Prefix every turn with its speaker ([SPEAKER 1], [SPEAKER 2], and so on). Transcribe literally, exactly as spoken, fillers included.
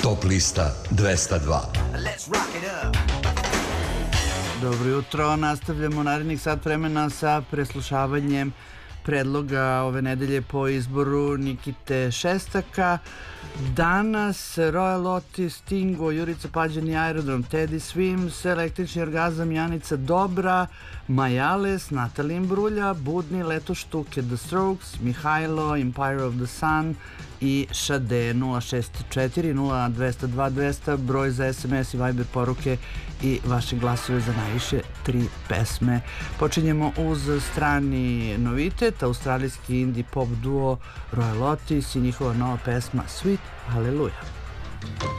[SPEAKER 1] Top lista dvesta dva.
[SPEAKER 2] Dobro jutro, nastavljamo narednih sat vremena sa preslušavanjem predloga ove nedelje po izboru Nikite Šestaka. Danas Royal Otis, Stingo, Jurica Pađani, Aerodrom, Teddy Swims, Električni orgazam, Janica Dobra, Majales, Natalie Imbrulja, Budni, Leto Štuke, The Strokes, Mihajlo, Empire of the Sun i Šade. Nula šest četiri nula dvesta dva dvesta, broj za es em es i Viber poruke i vaše glasove za najviše tri pesme. Počinjemo uz strani novitet, australijski indie pop duo Royal Otis i njihova nova pesma Sweet Hallelujah.